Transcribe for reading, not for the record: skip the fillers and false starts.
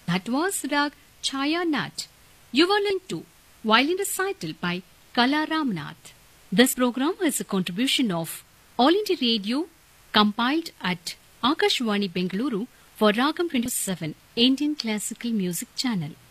That was Rag Chaya Nat. You were listening to Violin Recital by Kala Ramnath. This program is a contribution of All India Radio, compiled at Akashvani Bengaluru for Ragam 27 Indian Classical Music Channel.